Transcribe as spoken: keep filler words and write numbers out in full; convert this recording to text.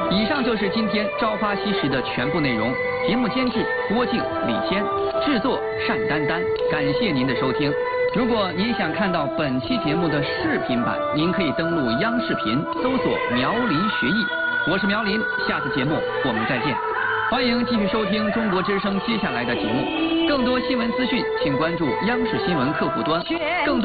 以上就是今天《朝花夕拾》的全部内容。节目监制郭靖、李谦，制作单丹丹。感谢您的收听。如果您想看到本期节目的视频版，您可以登录央视频搜索“苗林学艺”。我是苗林，下次节目我们再见。欢迎继续收听中国之声接下来的节目。更多新闻资讯，请关注央视新闻客户端。更多。